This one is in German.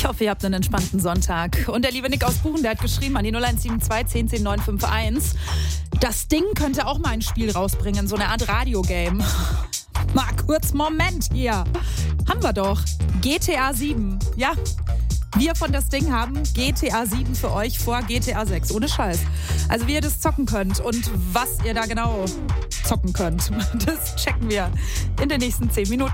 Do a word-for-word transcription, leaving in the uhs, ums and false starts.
Ich hoffe, ihr habt einen entspannten Sonntag. Und der liebe Nick aus Buchen, der hat geschrieben an die null eins sieben zwei zehn zehn neun fünf eins. Das Ding könnte auch mal ein Spiel rausbringen, so eine Art Radiogame. Mal kurz, Moment hier. Haben wir doch. G T A sieben. Ja, wir von das Ding haben G T A sieben für euch vor G T A sechs. Ohne Scheiß. Also wie ihr das zocken könnt und was ihr da genau zocken könnt, das checken wir in den nächsten zehn Minuten.